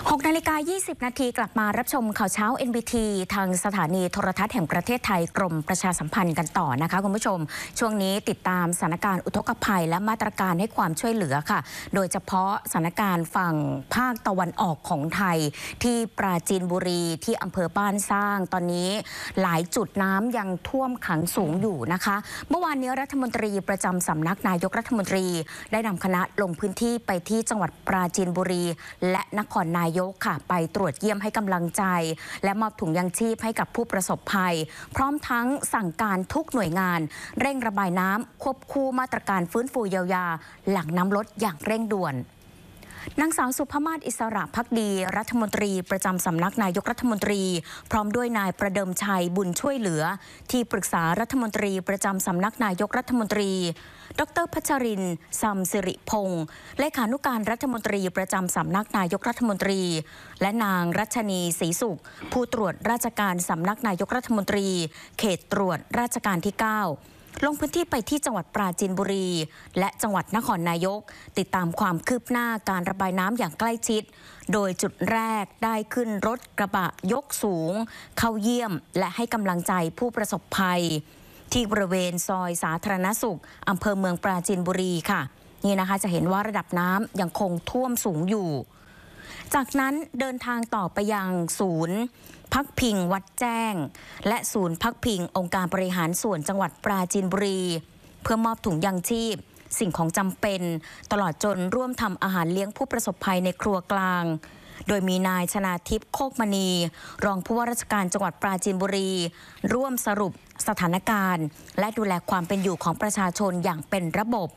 6 นาฬิกา 20 นาทีกลับมารับชมข่าวเช้า NBT ทางสถานีโทรทัศน์แห่งประเทศไทยกรมประชาสัมพันธ์กันต่อนะคะคุณผู้ชมช่วงนี้ติดตามสถานการณ์อุทกภัยและมาตรการให้ความช่วยเหลือค่ะโดยเฉพาะสถานการณ์ฝั่งภาคตะวันออกของไทยที่ปราจีนบุรีที่อำเภอบ้านสร้างตอนนี้หลายจุดน้ำยังท่วมขังสูงอยู่นะคะเมื่อวานนี้รัฐมนตรีประจำสำนักนายกรัฐมนตรีได้นำคณะลงพื้นที่ไปที่จังหวัดปราจีนบุรีและนครนายกค่ะไปตรวจเยี่ยมให้กำลังใจและมอบถุงยางชีพให้กับผู้ประสบภัยพร้อมทั้งสั่งการทุกหน่วยงานเร่งระบายน้ำควบคู่มาตรการฟื้นฟูเยียวยาหลังน้ำลดอย่างเร่งด่วนนางสาวสุภมาศอิสระภักดีรัฐมนตรีประจำสำนักนายกรัฐมนตรีพร้อมด้วยนายประเดิมชัยบุญช่วยเหลือที่ปรึกษารัฐมนตรีประจำสำนักนายกรัฐมนตรีดร.พัชรินทร์ ซัมสิริพงษ์เลขานุการรัฐมนตรีประจำสำนักนายกรัฐมนตรีและนางรัชนีศรีสุขผู้ตรวจราชการสำนักนายกรัฐมนตรีเขตตรวจราชการที่ 9ลงพื้นที่ไปที่จังหวัดปราจีนบุรีและจังหวัดนครนายกติดตามความคืบหน้าการระบายน้ำอย่างใกล้ชิดโดยจุดแรกได้ขึ้นรถกระบะยกสูงเข้าเยี่ยมและให้กำลังใจผู้ประสบภัยที่บริเวณซอยสาธารณสุขอำเภอเมืองปราจีนบุรีค่ะนี่นะคะจะเห็นว่าระดับน้ำยังคงท่วมสูงอยู่จากนั้นเดินทางต่อไปยังศูนย์พักพิงวัดแจ้งและศูนย์พักพิงองค์การบริหารส่วนจังหวัดปราจีนบุรีเพื่อมอบถุงยางชีพสิ่งของจำเป็นตลอดจนร่วมทำอาหารเลี้ยงผู้ประสบภัยในครัวกลางโดยมีนายชนาทิพย์โคกมณีรองผู้ว่าราชการจังหวัดปราจีนบุรีร่วมสรุปสถานการณ์และดูแลความเป็นอยู่ของประชาชนอย่างเป็นระบบ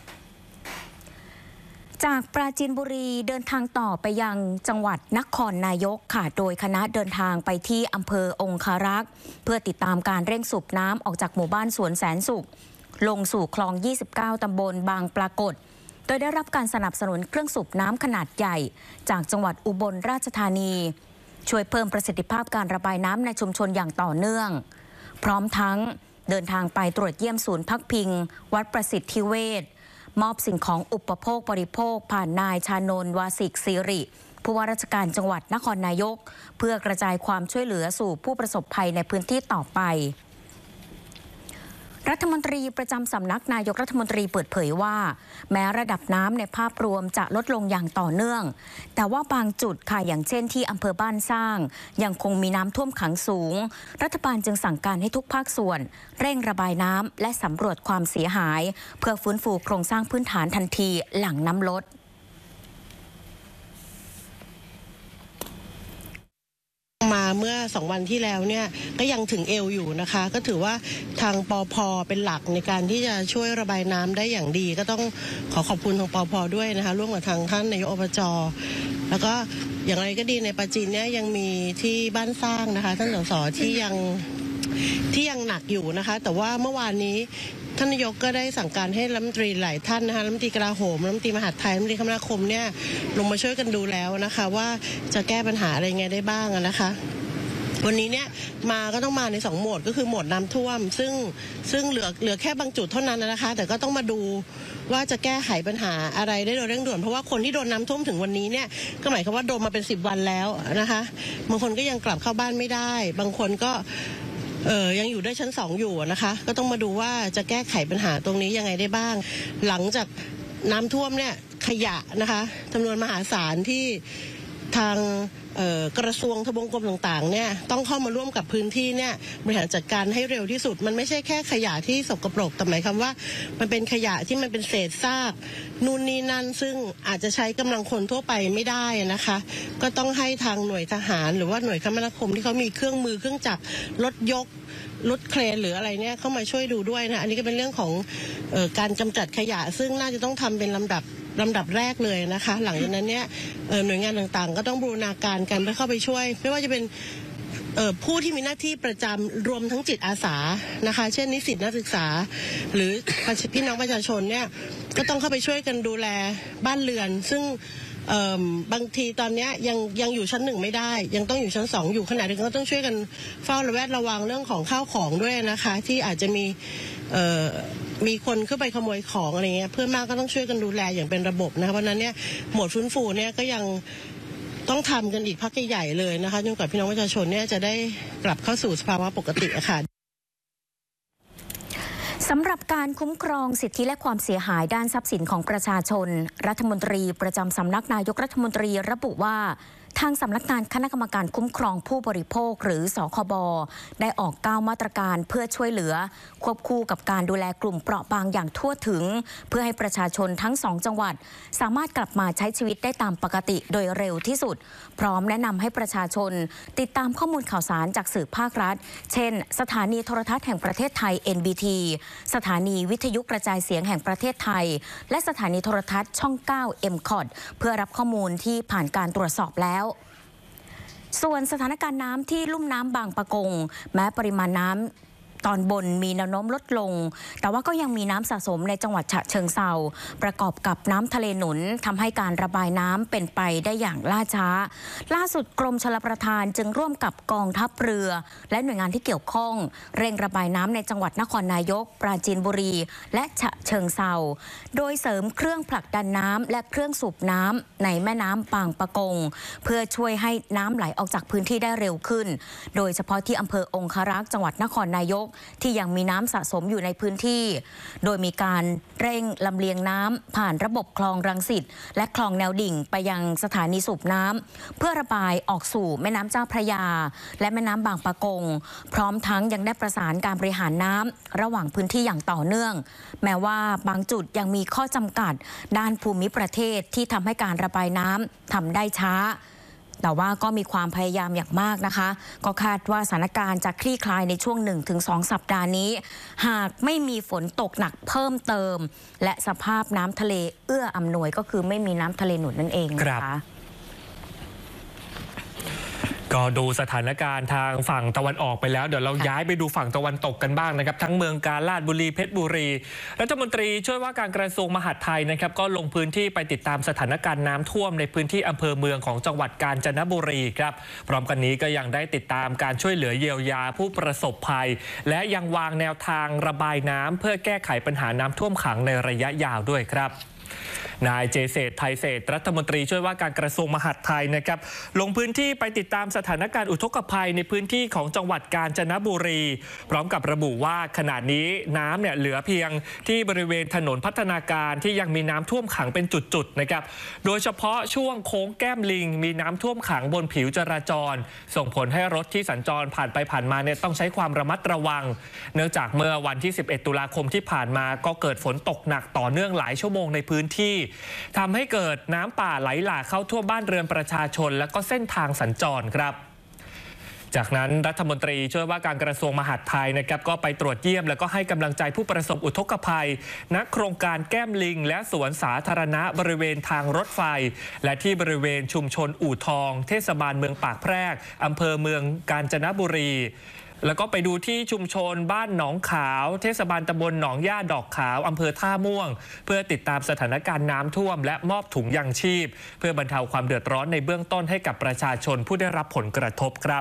จากปราจีนบุรีเดินทางต่อไปยังจังหวัดนครนายกค่ะโดยคณะเดินทางไปที่อำเภอองคารักษ์เพื่อติดตามการเร่งสูบน้ำออกจากหมู่บ้านสวนแสนสุขลงสู่คลอง 29 ตำบลบางปรากฏโดยได้รับการสนับสนุนเครื่องสูบน้ำขนาดใหญ่จากจังหวัดอุบลราชธานีช่วยเพิ่มประสิทธิภาพการระบายน้ำในชุมชนอย่างต่อเนื่องพร้อมทั้งเดินทางไปตรวจเยี่ยมศูนย์พักพิงวัดประสิทธิเวชมอบสิ่งของอุปโภคบริโภคผ่านนายชานนท์วาสิกศิริผู้ว่าราชการจังหวัดนครนายกเพื่อกระจายความช่วยเหลือสู่ผู้ประสบภัยในพื้นที่ต่อไปรัฐมนตรีประจำสำนักนายกรัฐมนตรีเปิดเผยว่าแม้ระดับน้ำในภาพรวมจะลดลงอย่างต่อเนื่องแต่ว่าบางจุดค่ะอย่างเช่นที่อำเภอบ้านสร้างยังคงมีน้ำท่วมขังสูงรัฐบาลจึงสั่งการให้ทุกภาคส่วนเร่งระบายน้ำและสำรวจความเสียหายเพื่อฟื้นฟูโครงสร้างพื้นฐานทันทีหลังน้ำลดมาเมื่อ2 วันที่แล้วเนี่ยก็ยังถึงเอวอยู่นะคะก็ถือว่าทางปภ.เป็นหลักในการที่จะช่วยระบายน้ำได้อย่างดีก็ต้องขอบคุณทางปภ.ด้วยนะคะร่วมกับทางท่านนายกอบจ.แล้วก็อย่างไรก็ดีในปราจีนเนี่ยยังมีที่บ้านสร้างนะคะท่านส.ส.ที่ยังหนักอยู่นะคะแต่ว่าเมื่อวานนี้ท่านนายกก็ได้สั่งการให้รัฐมนตรีหลายท่านนะคะรัฐมนตรีกลาโหมรัฐมนตรีมหาดไทยรัฐมนตรีคมนาคมเนี่ยลงมาช่วยกันดูแล้วนะคะว่าจะแก้ปัญหาอะไรไงได้บ้างนะคะวันนี้เนี่ยมาก็ต้องมาใน2 โหมดก็คือโหมดน้ำท่วมซึ่งเหลือแค่บางจุดเท่านั้นนะคะแต่ก็ต้องมาดูว่าจะแก้ไขปัญหาอะไรได้โดยเร่งด่วนเพราะว่าคนที่โดนน้ำท่วมถึงวันนี้เนี่ยก็หมายความว่าโดนมาเป็น10 วันแล้วนะคะบางคนก็ยังกลับเข้าบ้านไม่ได้บางคนก็ยังอยู่ได้ชั้น2อยู่นะคะก็ต้องมาดูว่าจะแก้ไขปัญหาตรงนี้ยังไงได้บ้างหลังจากน้ำท่วมเนี่ยขยะนะคะจำนวนมหาศาลที่ทางกระทรวงทบวงกรมต่างๆเนี่ยต้องเข้ามาร่วมกับพื้นที่เนี่ยบริหารจัดการให้เร็วที่สุดมันไม่ใช่แค่ขยะที่สกปรกแต่หมายความว่ามันเป็นขยะที่มันเป็นเศษซากนู่นนี่นั่นซึ่งอาจจะใช้กำลังคนทั่วไปไม่ได้นะคะก็ต้องให้ทางหน่วยทหารหรือว่าหน่วยคมนาคมที่เขามีเครื่องมือเครื่องจักรรถยกรถเครนหรืออะไรเนี่ยเข้ามาช่วยดูด้วยนะอันนี้ก็เป็นเรื่องของการกำจัดขยะซึ่งน่าจะต้องทำเป็นลำดับแรกเลยนะคะหลังจากนั้นเนี่ยหน่วยงานต่างๆก็ต้องบูรณาการกันเพื่อเข้าไปช่วยไม่ว่าจะเป็นผู้ที่มีหน้าที่ประจำรวมทั้งจิตอาสานะคะเช่นนิสิตนักศึกษาหรือพี่น้องประชาชนเนี่ยก็ต้องเข้าไปช่วยกันดูแลบ้านเรือนซึ่งบางทีตอนนี้ยังอยู่ชั้น1ไม่ได้ยังต้องอยู่ชั้น2อยู่ขณะเดียวกันก็ต้องช่วยกันเฝ้าระวังเรื่องของข้าวของด้วยนะคะที่อาจจะมีคนเข้าไปขโมยของอะไรเงี้ยเพื่อนมากก็ต้องช่วยกันดูแลอย่างเป็นระบบนะเพราะนั้นเนี่ยโหมดฟื้นฟูเนี่ยก็ยังต้องทำกันอีกพักใหญ่ๆเลยนะคะจนกว่าพี่น้องประชาชนเนี่ยจะได้กลับเข้าสู่สภาวะปกติอะค่ะสำหรับการคุ้มครองสิทธิและความเสียหายด้านทรัพย์สินของประชาชนรัฐมนตรีประจำสำนักนายกรัฐมนตรีระบุว่าทางสำนักงานคณะกรรมการคุ้มครองผู้บริโภคหรือสคบได้ออก9มาตรการเพื่อช่วยเหลือควบคู่กับการดูแลกลุ่มเปราะบางอย่างทั่วถึงเพื่อให้ประชาชนทั้ง2จังหวัดสามารถกลับมาใช้ชีวิตได้ตามปกติโดยเร็วที่สุดพร้อมแนะนำให้ประชาชนติดตามข้อมูลข่าวสารจากสื่อภาครัฐเช่นสถานีโทรทัศน์แห่งประเทศไทย NBT สถานีวิทยุกระจายเสียงแห่งประเทศไทยและสถานีโทรทัศน์ช่อง9 MCOT เพื่อรับข้อมูลที่ผ่านการตรวจสอบแล้วส่วนสถานการณ์น้ำที่ลุ่มน้ำบางปะกงแม้ปริมาณน้ำตอนบนมีแนวโน้มลดลงแต่ว่าก็ยังมีน้ำสะสมในจังหวัดฉะเชิงเทราประกอบกับน้ำทะเลหนุนทำให้การระบายน้ำเป็นไปได้อย่างล่าช้าล่าสุดกรมชลประทานจึงร่วมกับกองทัพเรือและหน่วยงานที่เกี่ยวข้องเร่งระบายน้ำในจังหวัดนครนายกปราจีนบุรีและฉะเชิงเทราโดยเสริมเครื่องผลักดันน้ำและเครื่องสูบน้ำในแม่น้ำบางปะกงเพื่อช่วยให้น้ำไหลออกจากพื้นที่ได้เร็วขึ้นโดยเฉพาะที่อำเภอองคารักษ์จังหวัดนครนายกที่ยังมีน้ำสะสมอยู่ในพื้นที่โดยมีการเร่งลำเลียงน้ำผ่านระบบคลองรังสิตและคลองแนวดิ่งไปยังสถานีสูบน้ำเพื่อระบายออกสู่แม่น้ำเจ้าพระยาและแม่น้ำบางปะกงพร้อมทั้งยังได้ประสานการบริหารน้ำระหว่างพื้นที่อย่างต่อเนื่องแม้ว่าบางจุดยังมีข้อจำกัดด้านภูมิประเทศที่ทำให้การระบายน้ำทำได้ช้าแต่ว่าก็มีความพยายามอย่างมากนะคะก็คาดว่าสถานการณ์จะคลี่คลายในช่วง 1-2 สัปดาห์นี้หากไม่มีฝนตกหนักเพิ่มเติมและสภาพน้ำทะเลเอื้ออำนวยก็คือไม่มีน้ำทะเลหนุนนั่นเองนะคะก็ดูสถานการณ์ทางฝั่งตะวันออกไปแล้วเดี๋ยวเราย้ายไปดูฝั่งตะวันตกกันบ้างนะครับทั้งเมืองกาญจนบุรีเพชรบุรีรัฐมนตรีช่วยว่าการกระทรวงมหาดไทยนะครับก็ลงพื้นที่ไปติดตามสถานการณ์น้ำท่วมในพื้นที่อำเภอเมืองของจังหวัดกาญจนบุรีครับพร้อมกันนี้ก็ยังได้ติดตามการช่วยเหลือเยียวยาผู้ประสบภัยและยังวางแนวทางระบายน้ำเพื่อแก้ไขปัญหาน้ำท่วมขังในระยะยาวด้วยครับนายเจเษฐ ไทยเศรษฐ์รัฐมนตรีช่วยว่าการกระทรวงมหาดไทยนะครับลงพื้นที่ไปติดตามสถานการณ์อุทกภัยในพื้นที่ของจังหวัดกาญจนบุรีพร้อมกับระบุว่าขณะนี้น้ำเนี่ยเหลือเพียงที่บริเวณถนนพัฒนาการที่ยังมีน้ำท่วมขังเป็นจุดๆนะครับโดยเฉพาะช่วงโค้งแก้มลิงมีน้ำท่วมขังบนผิวจราจรส่งผลให้รถที่สัญจรผ่านไปผ่านมาเนี่ยต้องใช้ความระมัดระวังเนื่องจากเมื่อวันที่11 ตุลาคมที่ผ่านมาก็เกิดฝนตกหนักต่อเนื่องหลายชั่วโมงในพื้นที่ทำให้เกิดน้ำป่าไหลหลากเข้าท่วมบ้านเรือนประชาชนและก็เส้นทางสัญจรครับจากนั้นรัฐมนตรีช่วยว่าการกระทรวงมหาดไทยนะครับก็ไปตรวจเยี่ยมแล้วก็ให้กำลังใจผู้ประสบอุทกภัยณโครงการแก้มลิงและสวนสาธารณะบริเวณทางรถไฟและที่บริเวณชุมชนอู่ทองเทศบาลเมืองปากแพรกอำเภอเมืองกาญจนบุรีแล้วก็ไปดูที่ชุมชนบ้านหนองขาวเทศบาลตำบลหนองย่าดอกขาวอำเภอท่าม่วงเพื่อติดตามสถานการณ์น้ำท่วมและมอบถุงยังชีพเพื่อบรรเทาความเดือดร้อนในเบื้องต้นให้กับประชาชนผู้ได้รับผลกระทบครับ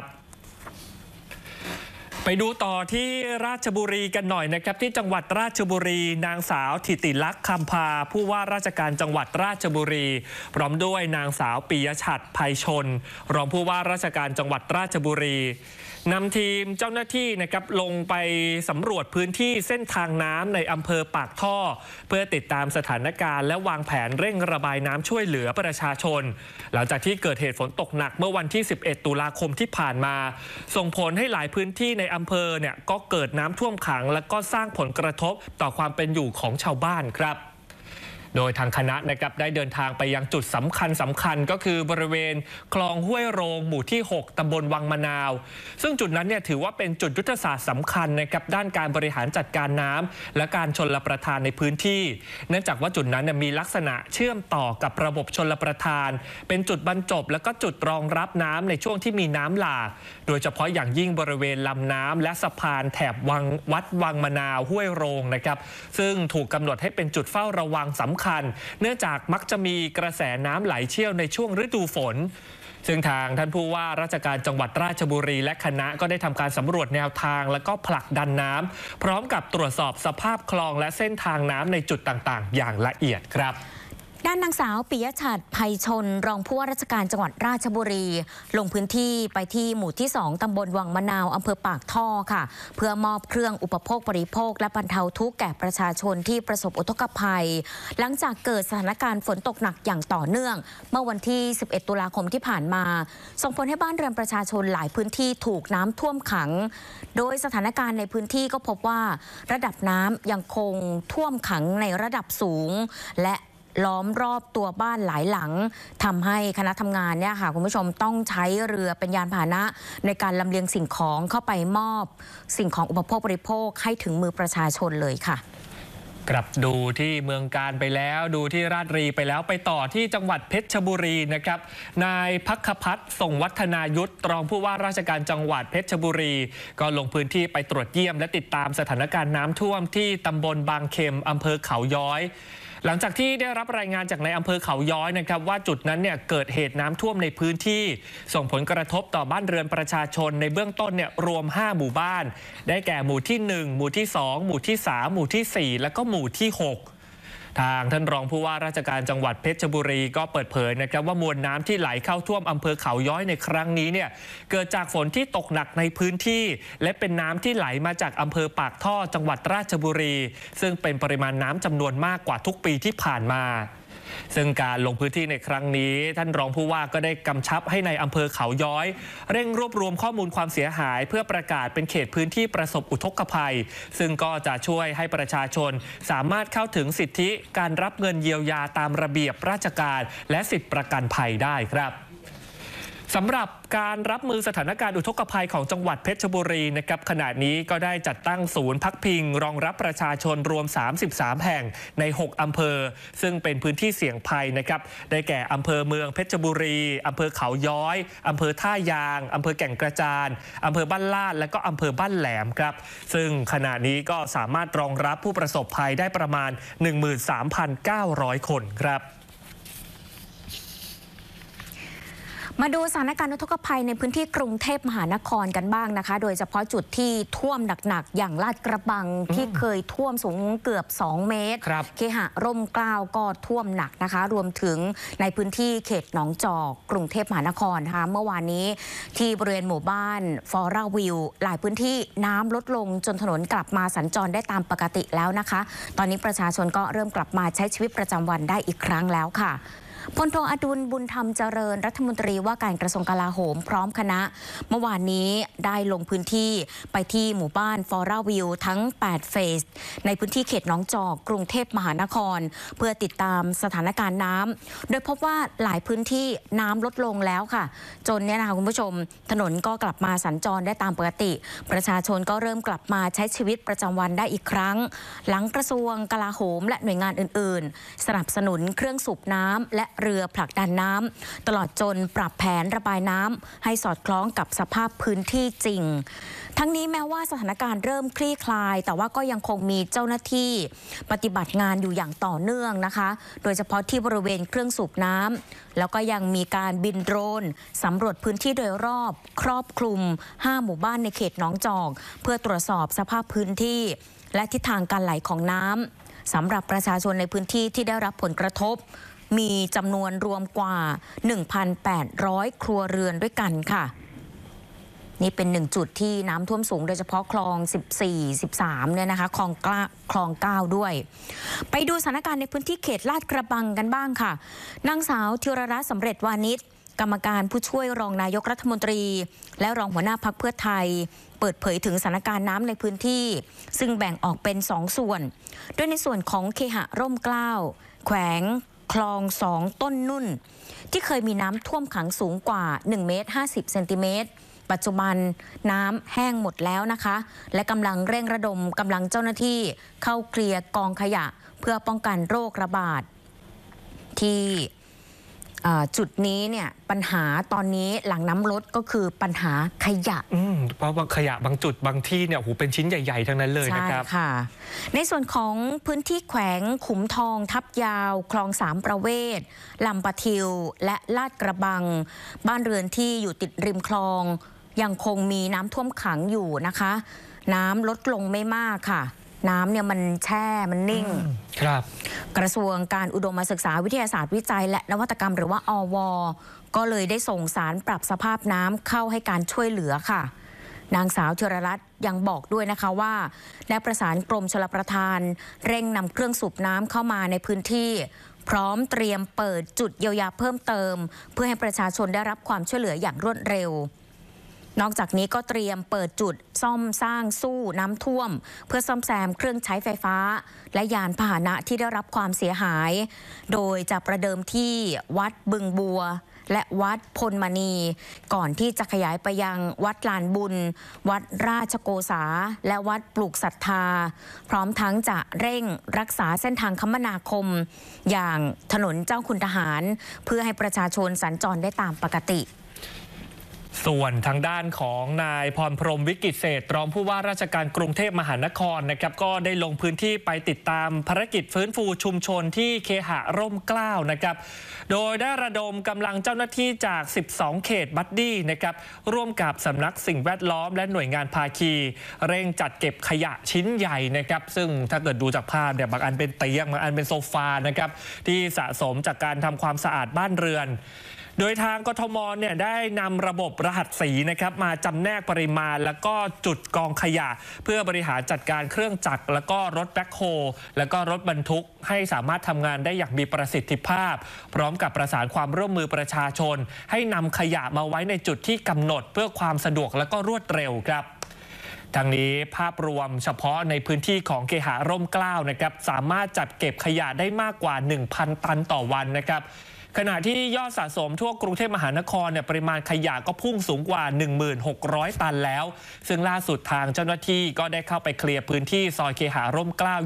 ไปดูต่อที่ราชบุรีกันหน่อยนะครับที่จังหวัดราชบุรีนางสาวถิติลักษณ์คำพาผู้ว่าราชการจังหวัดราชบุรีพร้อมด้วยนางสาวปิยฉัตรไพชนรองผู้ว่าราชการจังหวัดราชบุรีนำทีมเจ้าหน้าที่นะครับลงไปสำรวจพื้นที่เส้นทางน้ำในอำเภอปากท่อเพื่อติดตามสถานการณ์และวางแผนเร่งระบายน้ำช่วยเหลือประชาชนหลังจากที่เกิดเหตุฝนตกหนักเมื่อวันที่11 ตุลาคมที่ผ่านมาส่งผลให้หลายพื้นที่ในอำเภอเนี่ยก็เกิดน้ำท่วมขังและก็สร้างผลกระทบต่อความเป็นอยู่ของชาวบ้านครับโดยทางคณะนะครับได้เดินทางไปยังจุดสำคัญก็คือบริเวณคลองห้วยโรงหมู่ที่6ตำบลวังมะนาวซึ่งจุดนั้นเนี่ยถือว่าเป็นจุดยุทธศาสตร์สำคัญนะครับด้านการบริหารจัดการน้ำและการชลประทานในพื้นที่เนื่องจากว่าจุดนั้นมีลักษณะเชื่อมต่อกับระบบชลประทานเป็นจุดบรรจบและก็จุดรองรับน้ำในช่วงที่มีน้ำหลากโดยเฉพาะอย่างยิ่งบริเวณลำน้ำและสะพานแถบวัดวังมะนาวห้วยโรงนะครับซึ่งถูกกำหนดให้เป็นจุดเฝ้าระวังสำคัญเนื่องจากมักจะมีกระแสน้ำไหลเชี่ยวในช่วงฤดูฝนซึ่งทางท่านผู้ว่าราชการจังหวัดราชบุรีและคณะก็ได้ทำการสำรวจแนวทางและก็ผลักดันน้ำพร้อมกับตรวจสอบสภาพคลองและเส้นทางน้ำในจุดต่างๆอย่างละเอียดครับด้านนางสาวปิยชัดไพชนรองผู้ว่าราชการจังหวัดราชบุรีลงพื้นที่ไปที่หมู่ที่ 2 ตำบลวังมะนาวอำเภอปากท่อค่ะเพื่อมอบเครื่องอุปโภคบริโภคและบรรเทาทุกข์แก่ประชาชนที่ประสบอุทกภัยหลังจากเกิดสถานการณ์ฝนตกหนักอย่างต่อเนื่องเมื่อวันที่ 11 ตุลาคมที่ผ่านมาส่งผลให้บ้านเรือนประชาชนหลายพื้นที่ถูกน้ำท่วมขังโดยสถานการณ์ในพื้นที่ก็พบว่าระดับน้ำยังคงท่วมขังในระดับสูงและล้อมรอบตัวบ้านหลายหลังทำให้คณะทำงานเนี่ยค่ะคุณผู้ชมต้องใช้เรือเป็นยานพาหนะในการลำเลียงสิ่งของเข้าไปมอบสิ่งของอุปโภคบริโภคให้ถึงมือประชาชนเลยค่ะกลับดูที่เมืองการไปแล้วดูที่ราชบุรีไปแล้วไปต่อที่จังหวัดเพชรบุรีนะครับนายภัคพัฒน์ส่งวัฒนายุทธรองผู้ว่าราชการจังหวัดเพชรบุรีก็ลงพื้นที่ไปตรวจเยี่ยมและติดตามสถานการณ์น้ำท่วมที่ตำบลบางเข็มอำเภอเขาย้อยหลังจากที่ได้รับรายงานจากในอำเภอเขาย้อยนะครับว่าจุดนั้นเนี่ยเกิดเหตุน้ำท่วมในพื้นที่ส่งผลกระทบต่อบ้านเรือนประชาชนในเบื้องต้นเนี่ยรวม5หมู่บ้านได้แก่หมู่ที่1หมู่ที่2หมู่ที่3หมู่ที่4และก็หมู่ที่6ทางท่านรองผู้ว่าราชการจังหวัดเพชรบุรีก็เปิดเผยนะครับว่ามวลน้ำที่ไหลเข้าท่วมอำเภอเขาย้อยในครั้งนี้เนี่ยเกิดจากฝนที่ตกหนักในพื้นที่และเป็นน้ำที่ไหลมาจากอำเภอปากท่อจังหวัดราชบุรีซึ่งเป็นปริมาณน้ำจำนวนมากกว่าทุกปีที่ผ่านมาซึ่งการลงพื้นที่ในครั้งนี้ท่านรองผู้ว่าก็ได้กำชับให้ในอำเภอเขาย้อยเร่งรวบรวมข้อมูลความเสียหายเพื่อประกาศเป็นเขตพื้นที่ประสบอุทกภัยซึ่งก็จะช่วยให้ประชาชนสามารถเข้าถึงสิทธิการรับเงินเยียวยาตามระเบียบราชการและสิทธิประกันภัยได้ครับสำหรับการรับมือสถานการณ์อุทกภัยของจังหวัดเพชรบุรีนะครับขณะนี้ก็ได้จัดตั้งศูนย์พักพิงรองรับประชาชนรวม33แห่งใน6อำเภอซึ่งเป็นพื้นที่เสี่ยงภัยนะครับได้แก่อำเภอเมืองเพชรบุรีอำเภอเขาย้อยอำเภอท่ายางอำเภอแก่งกระจานอำเภอบ้านลาดและก็อำเภอบ้านแหลมครับซึ่งขณะนี้ก็สามารถรองรับผู้ประสบภัยได้ประมาณ 13,900 คนครับมาดูสถานการณ์อุทกภัยในพื้นที่กรุงเทพมหานครกันบ้างนะคะโดยเฉพาะจุดที่ท่วมหนักๆอย่างลาดกระบังที่เคยท่วมสูงเกือบ2 เมตรเคหะร่มเกล้าก็ท่วมหนักนะคะรวมถึงในพื้นที่เขตหนองจอกกรุงเทพมหานครนะคะเมื่อวานนี้ที่บริเวณหมู่บ้านฟอร่าวิวหลายพื้นที่น้ำลดลงจนถนนกลับมาสัญจรได้ตามปกติแล้วนะคะตอนนี้ประชาชนก็เริ่มกลับมาใช้ชีวิตประจำวันได้อีกครั้งแล้วค่ะพลโทอดุลบุญธรรมเจริญรัฐมนตรีว่าการกระทรวงกลาโหมพร้อมคณะเมื่อวานนี้ได้ลงพื้นที่ไปที่หมู่บ้านฟอร่าวิวทั้ง8เฟสในพื้นที่เขตหนองจอกกรุงเทพมหานครเพื่อติดตามสถานการณ์น้ำโดยพบว่าหลายพื้นที่น้ำลดลงแล้วค่ะจนเนี่ยนะคะคุณผู้ชมถนนก็กลับมาสัญจรได้ตามปกติประชาชนก็เริ่มกลับมาใช้ชีวิตประจำวันได้อีกครั้งหลังกระทรวงกลาโหมและหน่วยงานอื่นๆสนับสนุนเครื่องสูบน้ำและเรือผลักดันน้ำตลอดจนปรับแผนระบายน้ำให้สอดคล้องกับสภาพพื้นที่จริงทั้งนี้แม้ว่าสถานการณ์เริ่มคลี่คลายแต่ว่าก็ยังคงมีเจ้าหน้าที่ปฏิบัติงานอยู่อย่างต่อเนื่องนะคะโดยเฉพาะที่บริเวณเครื่องสูบน้ำแล้วก็ยังมีการบินโดรนสำรวจพื้นที่โดยรอบครอบคลุม5หมู่บ้านในเขตหนองจอกเพื่อตรวจสอบสภาพพื้นที่และทิศทางการไหลของน้ำสำหรับประชาชนในพื้นที่ที่ได้รับผลกระทบมีจำนวนรวมกว่า 1,800 ครัวเรือนด้วยกันค่ะนี่เป็น1จุดที่น้ำท่วมสูงโดยเฉพาะคลอง14 13เนี่ยนะคะคลอง9ด้วยไปดูสถานการณ์ในพื้นที่เขตลาดกระบังกันบ้างค่ะนางสาวธีรรัตน์สำเร็จวานิชกรรมการผู้ช่วยรองนายกรัฐมนตรีและรองหัวหน้าพรรคเพื่อไทยเปิดเผยถึงสถานการณ์น้ำในพื้นที่ซึ่งแบ่งออกเป็น2ส่วนโดยในส่วนของเคหะร่มเกล้าแขวงคลอง2ต้นนุ่นที่เคยมีน้ำท่วมขังสูงกว่า1 เมตร 50 เซนติเมตรปัจจุบันน้ำแห้งหมดแล้วนะคะและกำลังเร่งระดมกำลังเจ้าหน้าที่เข้าเคลียร์กองขยะเพื่อป้องกันโรคระบาดที่จุดนี้เนี่ยปัญหาตอนนี้หลังน้ำลดก็คือปัญหาขยะเพราะว่าขยะบางจุดบางที่เนี่ยโหเป็นชิ้นใหญ่ๆทั้งนั้นเลยนะครับใช่ค่ะในส่วนของพื้นที่แขวงขุมทองทับยาวคลอง3ประเวศลำปะทิวและลาดกระบังบ้านเรือนที่อยู่ติดริมคลองยังคงมีน้ำท่วมขังอยู่นะคะน้ำลดลงไม่มากค่ะน้ำเนี่ยมันแช่มันนิ่งครับกระทรวงการอุดมศึกษาวิทยาศาสตร์วิจัยและนวัตกรรมหรือว่าอว.ก็เลยได้ส่งสารปรับสภาพน้ำเข้าให้การช่วยเหลือค่ะนางสาวธีรรัตน์ยังบอกด้วยนะคะว่าได้ประสานกรมชลประทานเร่งนำเครื่องสูบน้ำเข้ามาในพื้นที่พร้อมเตรียมเปิดจุดเยียวยาเพิ่มเติมเพื่อให้ประชาชนได้รับความช่วยเหลืออย่างรวดเร็วนอกจากนี้ก็เตรียมเปิดจุดซ่อมสร้างสู้น้ำท่วมเพื่อซ่อมแซมเครื่องใช้ไฟฟ้าและยานพาหนะที่ได้รับความเสียหายโดยจะประเดิมที่วัดบึงบัวและวัดพลมณีก่อนที่จะขยายไปยังวัดลานบุญวัดราชโกษาและวัดปลูกศรัทธาพร้อมทั้งจะเร่งรักษาเส้นทางคมนาคมอย่างถนนเจ้าคุณทหารเพื่อให้ประชาชนสัญจรได้ตามปกติส่วนทางด้านของนายพรพรหมวิกิตเศรษฐ์รองผู้ว่าราชการกรุงเทพมหานครนะครับก็ได้ลงพื้นที่ไปติดตามภารกิจฟื้นฟูชุมชนที่เคหะร่มเกล้านะครับโดยได้ระดมกำลังเจ้าหน้าที่จาก12เขตบัดดี้นะครับร่วมกับสำนักสิ่งแวดล้อมและหน่วยงานภาคีเร่งจัดเก็บขยะชิ้นใหญ่นะครับซึ่งถ้าเกิดดูจากภาพเนี่ยบางอันเป็นเตียงบางอันเป็นโซฟานะครับที่สะสมจากการทำความสะอาดบ้านเรือนโดยทางกทมเนี่ยได้นำระบบรหัสสีนะครับมาจำแนกปริมาณแล้วก็จุดกองขยะเพื่อบริหารจัดการเครื่องจักรแล้วก็รถแบ็คโฮแล้วก็รถบรรทุกให้สามารถทำงานได้อย่างมีประสิทธิภาพพร้อมกับประสานความร่วมมือประชาชนให้นำขยะมาไว้ในจุดที่กำหนดเพื่อความสะดวกและก็รวดเร็วครับทางนี้ภาพรวมเฉพาะในพื้นที่ของเคหะร่มเกล้านะครับสามารถจัดเก็บขยะได้มากกว่า 1,000 ตันต่อวันนะครับขณะที่ยอดสะสมทั่วกรุงเทพมหานครเนี่ยปริมาณขยะก็พุ่งสูงกว่า 1600 ตันแล้วซึ่งล่าสุดทางเจ้าหน้าที่ก็ได้เข้าไปเคลียร์พื้นที่ซอยเคหะร่มเกล้า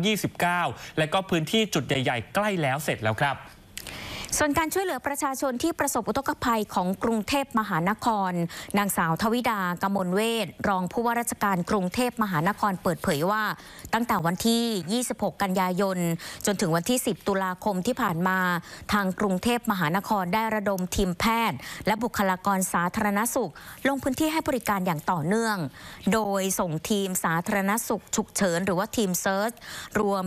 29และก็พื้นที่จุดใหญ่ๆใกล้แล้วเสร็จแล้วครับส่วนการช่วยเหลือประชาชนที่ประสบอุทกภัยของกรุงเทพมหานครนางสาวทวิดากมลเวชรองผู้ว่าราชการกรุงเทพมหานครเปิดเผยว่าตั้งแต่วันที่26กันยายนจนถึงวันที่10ตุลาคมที่ผ่านมาทางกรุงเทพมหานครได้ระดมทีมแพทย์และบุคลากรสาธารณสุขลงพื้นที่ให้บริการอย่างต่อเนื่องโดยส่งทีมสาธารณสุขฉุกเฉินหรือว่าทีมเซิร์ชรวม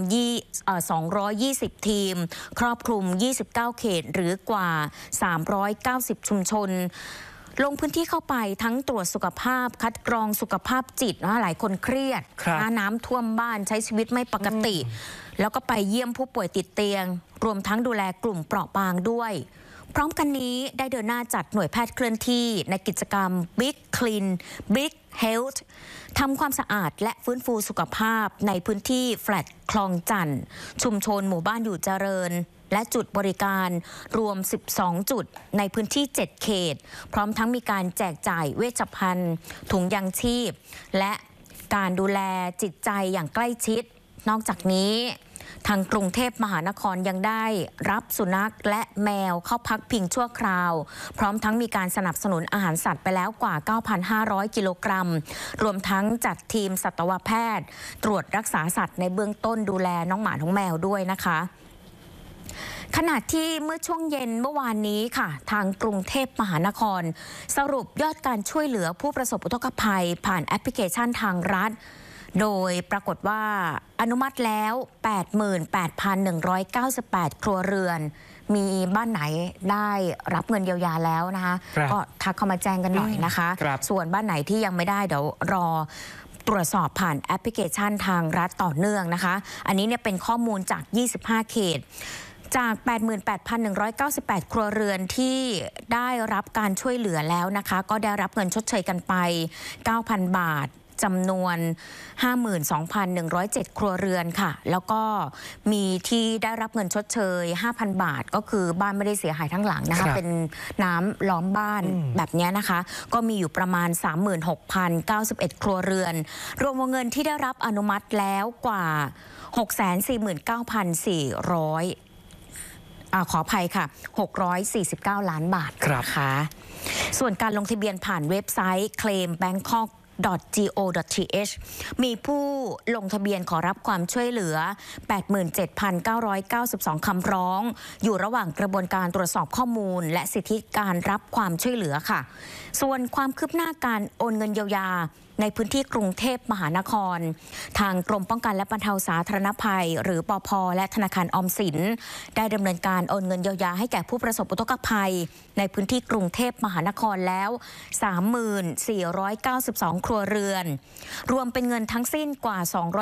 220ทีมครอบคลุม29เขตหรือกว่า390ชุมชนลงพื้นที่เข้าไปทั้งตรวจสุขภาพคัดกรองสุขภาพจิตหลายคนเครียดน้ำท่วมบ้านใช้ชีวิตไม่ปกติแล้วก็ไปเยี่ยมผู้ป่วยติดเตียงรวมทั้งดูแลกลุ่มเปราะบางด้วยพร้อมกันนี้ได้เดินหน้าจัดหน่วยแพทย์เคลื่อนที่ในกิจกรรม Big Clean Big Health ทำความสะอาดและฟื้นฟูสุขภาพในพื้นที่แฟลตคลองจันทร์ชุมชนหมู่บ้านอยู่เจริญและจุดบริการรวม12จุดในพื้นที่7เขตพร้อมทั้งมีการแจกจ่ายเวชภัณฑ์ถุงยังชีพและการดูแลจิตใจอย่างใกล้ชิดนอกจากนี้ทางกรุงเทพมหานครยังได้รับสุนัขและแมวเข้าพักพิงชั่วคราวพร้อมทั้งมีการสนับสนุนอาหารสัตว์ไปแล้วกว่า 9,500 กิโลกรัมรวมทั้งจัดทีมสัตวแพทย์ตรวจรักษาสัตว์ในเบื้องต้นดูแลน้องหมาน้องแมวด้วยนะคะขณะที่เมื่อช่วงเย็นเมื่อวานนี้ค่ะทางกรุงเทพมหานครสรุปยอดการช่วยเหลือผู้ประสบอุทกภัยผ่านแอปพลิเคชันทางรัฐโดยปรากฏว่าอนุมัติแล้ว 88,198 ครัวเรือนมีบ้านไหนได้รับเงินเยียวยาแล้วนะคะก็ทักเข้ามาแจ้งกันหน่อยนะคะส่วนบ้านไหนที่ยังไม่ได้เดี๋ยวรอตรวจสอบผ่านแอปพลิเคชันทางรัฐต่อเนื่องนะคะอันนี้เนี่ยเป็นข้อมูลจาก25เขตจาก 88,198 ครัวเรือนที่ได้รับการช่วยเหลือแล้วนะคะก็ได้รับเงินชดเชยกันไป 9,000 บาทจำนวน 52,107 ครัวเรือนค่ะแล้วก็มีที่ได้รับเงินชดเชย 5,000 บาทก็คือบ้านไม่ได้เสียหายทั้งหลังนะคะเป็นน้ำล้อมบ้านแบบนี้นะคะก็มีอยู่ประมาณ 36,091 ครัวเรือนรวมวงเงินที่ได้รับอนุมัติแล้วกว่า 649,400ขออภัยค่ะ649 ล้านบาทนะคะส่วนการลงทะเบียนผ่านเว็บไซต์ claimbangkok.go.th มีผู้ลงทะเบียนขอรับความช่วยเหลือ 87,992 คำร้องอยู่ระหว่างกระบวนการตรวจสอบข้อมูลและสิทธิการรับความช่วยเหลือค่ะส่วนความคืบหน้าการโอนเงินเยียวยาในพื้นที่กรุงเทพมหานครทางกรมป้องกันและบรรเทาสาธารณภัยหรือปภ.และธนาคารออมสินได้ดำเนินการโอนเงินเยียวยาให้แก่ผู้ประสบอุทกภัยในพื้นที่กรุงเทพมหานครแล้ว 34,492 ครัวเรือนรวมเป็นเงินทั้งสิ้นกว่า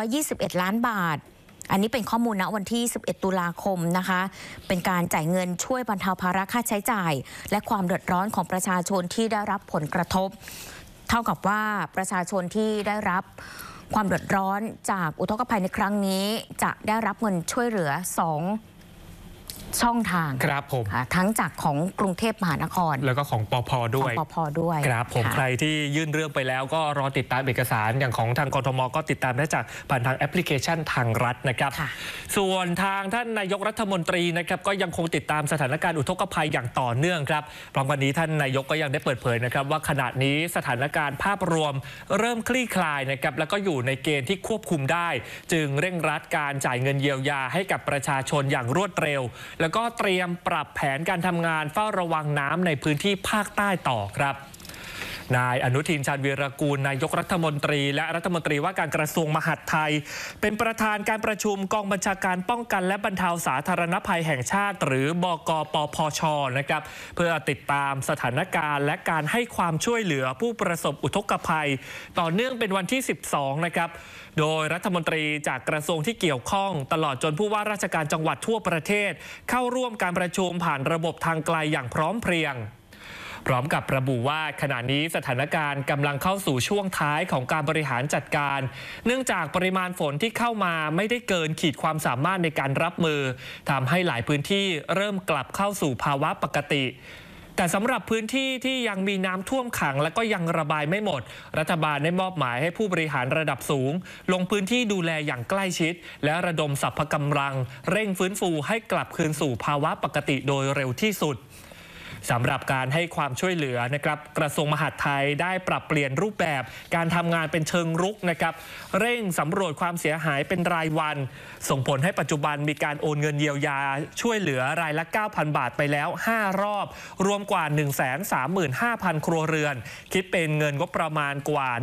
221 ล้านบาทอันนี้เป็นข้อมูลณวันที่11 ตุลาคมนะคะเป็นการจ่ายเงินช่วยบรรเทาภาระค่าใช้จ่ายและความเดือดร้อนของประชาชนที่ได้รับผลกระทบเท่ากับว่าประชาชนที่ได้รับความเดือดร้อนจากอุทกภัยในครั้งนี้จะได้รับเงินช่วยเหลือ2ช่องทางครับผมทั้งจากของกรุงเทพมหานครแล้วก็ของปภ.ด้วยครับผมใครที่ยื่นเรื่องไปแล้วก็รอติดตามเอกสารอย่างของทางกทม.ก็ติดตามได้จากผ่านทางแอปพลิเคชันทางรัฐนะครับส่วนทางท่านนายกรัฐมนตรีนะครับก็ยังคงติดตามสถานการณ์อุทกภัยอย่างต่อเนื่องครับพร้อมกันนี้ท่านนายกก็ยังได้เปิดเผยนะครับว่าขณะนี้สถานการณ์ภาพรวมเริ่มคลี่คลายนะครับแล้วก็อยู่ในเกณฑ์ที่ควบคุมได้จึงเร่งรัดการจ่ายเงินเยียวยาให้กับประชาชนอย่างรวดเร็วแล้วก็เตรียมปรับแผนการทำงานเฝ้าระวังน้ำในพื้นที่ภาคใต้ต่อครับนายอนุทินชาญวีรกูลนายกรัฐมนตรีและรัฐมนตรีว่าการกระทรวงมหาดไทยเป็นประธานการประชุมกองบัญชาการป้องกันและบรรเทาสาธารณภัยแห่งชาติหรือบกปพช.นะครับเพื่อติดตามสถานการณ์และการให้ความช่วยเหลือผู้ประสบอุทกภัยต่อเนื่องเป็นวันที่12นะครับโดยรัฐมนตรีจากกระทรวงที่เกี่ยวข้องตลอดจนผู้ว่าราชการจังหวัดทั่วประเทศเข้าร่วมการประชุมผ่านระบบทางไกลอย่างพร้อมเพรียงพร้อมกับระบุว่าขณะนี้สถานการณ์กำลังเข้าสู่ช่วงท้ายของการบริหารจัดการเนื่องจากปริมาณฝนที่เข้ามาไม่ได้เกินขีดความสามารถในการรับมือทำให้หลายพื้นที่เริ่มกลับเข้าสู่ภาวะปกติแต่สำหรับพื้นที่ที่ยังมีน้ำท่วมขังและก็ยังระบายไม่หมดรัฐบาลได้มอบหมายให้ผู้บริหารระดับสูงลงพื้นที่ดูแลอย่างใกล้ชิดและระดมสรรพกำลังเร่งฟื้นฟูให้กลับคืนสู่ภาวะปกติโดยเร็วที่สุดสำหรับการให้ความช่วยเหลือนะครับกระทรวงมหาดไทยได้ปรับเปลี่ยนรูปแบบการทำงานเป็นเชิงรุกนะครับเร่งสำรวจความเสียหายเป็นรายวันส่งผลให้ปัจจุบันมีการโอนเงินเยียวยาช่วยเหลือรายละ 9,000 บาทไปแล้ว5รอบรวมกว่า 135,000 ครัวเรือนคิดเป็นเงินงบประมาณกว่า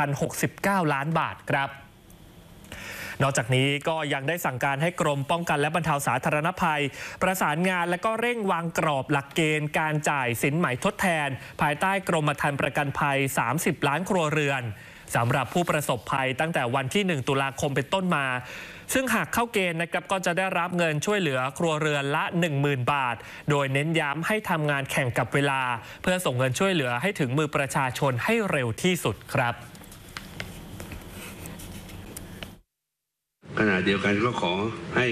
1,069 ล้านบาทครับนอกจากนี้ก็ยังได้สั่งการให้กรมป้องกันและบรรเทาสาธารณภัยประสานงานและก็เร่งวางกรอบหลักเกณฑ์การจ่ายสินไหมทดแทนภายใต้กรมธรรม์ประกันภัย30ล้านครัวเรือนสำหรับผู้ประสบภัยตั้งแต่วันที่1ตุลาคมเป็นต้นมาซึ่งหากเข้าเกณฑ์นะครับก็จะได้รับเงินช่วยเหลือครัวเรือนละ 10,000 บาทโดยเน้นย้ำให้ทำงานแข่งกับเวลาเพื่อส่งเงินช่วยเหลือให้ถึงมือประชาชนให้เร็วที่สุดครับขณะเดียวกันก็ขอให้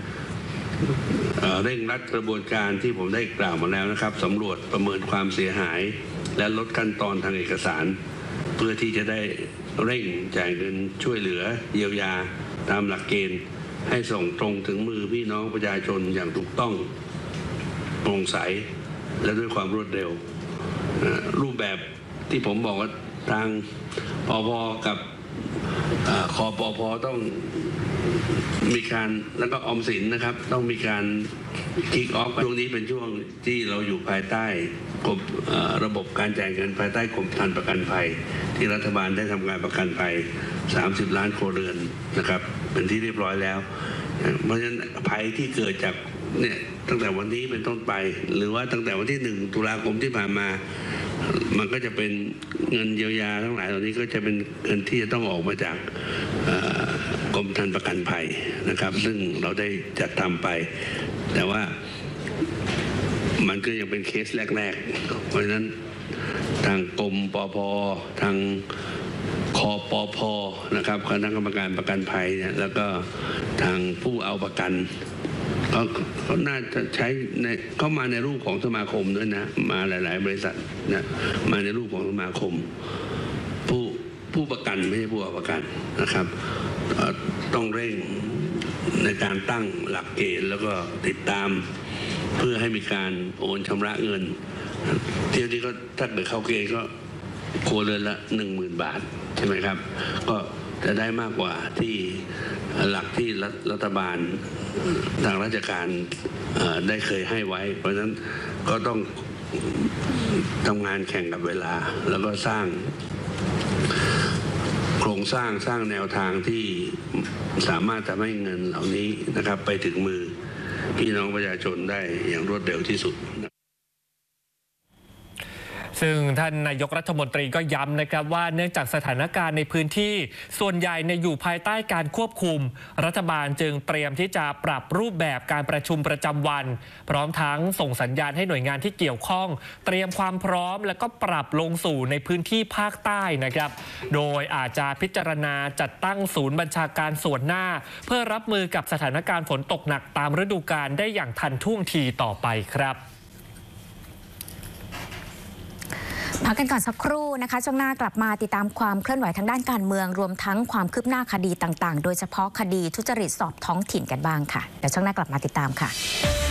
เร่งรัดกระบวนการที่ผมได้กล่าวมาแล้วนะครับสำรวจประเมินความเสียหายและลดขั้นตอนทางเอกสารเพื่อที่จะได้เร่งจ่ายเงินช่วยเหลือเยียวยาตามหลักเกณฑ์ให้ส่งตรงถึงมือพี่น้องประชาชนอย่างถูกต้องโปร่งใสและด้วยความรวดเร็วรูปแบบที่ผมบอกว่าทางปภ.กับคปภ.ต้องมีการแล้วก็ออมสินนะครับต้องมีการคิกออฟช่วงนี้เป็นช่วงที่เราอยู่ภายใต้ระบบการจ่ายเงินภายใต้กรมธรรม์ประกันภัยที่รัฐบาลได้ทำการประกันภัย30ล้านครัวเรือนนะครับเป็นที่เรียบร้อยแล้วเพราะฉะนั้นภัยที่เกิดจากเนี่ยตั้งแต่วันนี้เป็นต้นไปหรือว่าตั้งแต่วันที่1ตุลาคมที่ผ่านมามันก็จะเป็นเงินเยียวยาทั้งหลายเหล่านี้ก็จะเป็นเงินที่จะต้องออกมาจากกรมธรรม์ประกันภัยนะครับซึ่งเราได้จัดทำไปแต่ว่ามันก็ยังเป็นเคสแรกๆเพราะฉะนั้นทางกรมปภ.ทางคปภ.นะครับคณะกรรมการประกันภัยเนี่ยแล้วก็ทางผู้เอาประกันเขาน่าจะใช้เข้ามาในรูปของสมาคมด้วยนะมาหลายๆบริษัทนะมาในรูปของสมาคมผู้ประกันไม่ใช่ผู้เอาประกันนะครับต้องเร่งในการตั้งหลักเกณฑ์แล้วก็ติดตามเพื่อให้มีการโอนชำระเงินเที่ยวที่ก็ถ้าเกิดเข้าเกณฑ์ก็ครัวเรือนละ 10,000 บาทใช่ไหมครับก็จะได้มากกว่าที่หลักที่รัฐบาลทางราชการได้เคยให้ไว้เพราะฉะนั้นก็ต้องทำงานแข่งกับเวลาแล้วก็สร้างสร้างแนวทางที่สามารถทำให้เงินเหล่านี้นะครับไปถึงมือพี่น้องประชาชนได้อย่างรวดเร็วที่สุดซึ่งท่านนายกรัฐมนตรีก็ย้ำนะครับว่าเนื่องจากสถานการณ์ในพื้นที่ส่วนใหญ่อยู่ภายใต้การควบคุมรัฐบาลจึงเตรียมที่จะปรับรูปแบบการประชุมประจำวันพร้อมทั้งส่งสัญญาณให้หน่วยงานที่เกี่ยวข้องเตรียมความพร้อมและก็ปรับลงสู่ในพื้นที่ภาคใต้นะครับโดยอาจจะพิจารณาจัดตั้งศูนย์บัญชาการส่วนหน้าเพื่อรับมือกับสถานการณ์ฝนตกหนักตามฤดูกาลได้อย่างทันท่วงทีต่อไปครับพักกันก่อนสักครู่นะคะช่วงหน้ากลับมาติดตามความเคลื่อนไหวทางด้านการเมืองรวมทั้งความคืบหน้าคดีต่างๆโดยเฉพาะคดีทุจริตสอบท้องถิ่นกันบ้างค่ะเดี๋ยวช่วงหน้ากลับมาติดตามค่ะ